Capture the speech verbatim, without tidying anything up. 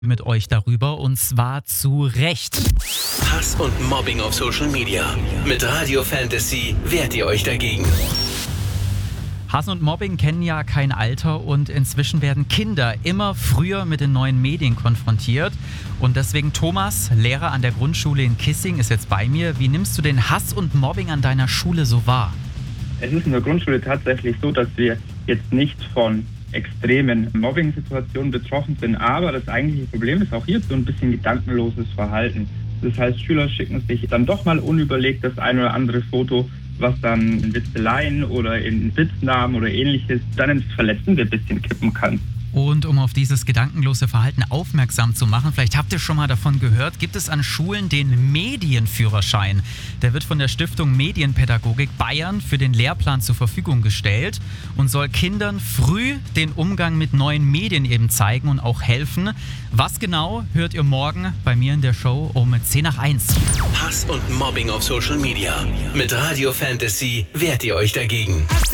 Mit euch darüber und zwar zu Recht. Hass und Mobbing auf Social Media. Mit Radio Fantasy wehrt ihr euch dagegen. Hass und Mobbing kennen ja kein Alter und inzwischen werden Kinder immer früher mit den neuen Medien konfrontiert. Und deswegen Thomas, Lehrer an der Grundschule in Kissing, ist jetzt bei mir. Wie nimmst du den Hass und Mobbing an deiner Schule so wahr? Es ist in der Grundschule tatsächlich so, dass wir jetzt nicht von extremen Mobbing-Situationen betroffen sind, aber das eigentliche Problem ist auch hier so ein bisschen gedankenloses Verhalten. Das heißt, Schüler schicken sich dann doch mal unüberlegt das ein oder andere Foto, was dann in Witzeleien oder in Witznamen oder ähnliches dann ins Verletzende ein bisschen kippen kann. Und um auf dieses gedankenlose Verhalten aufmerksam zu machen, vielleicht habt ihr schon mal davon gehört, gibt es an Schulen den Medienführerschein. Der wird von der Stiftung Medienpädagogik Bayern für den Lehrplan zur Verfügung gestellt und soll Kindern früh den Umgang mit neuen Medien eben zeigen und auch helfen. Was genau, hört ihr morgen bei mir in der Show um zehn nach eins. Hass und Mobbing auf Social Media. Mit Radio Fantasy wehrt ihr euch dagegen.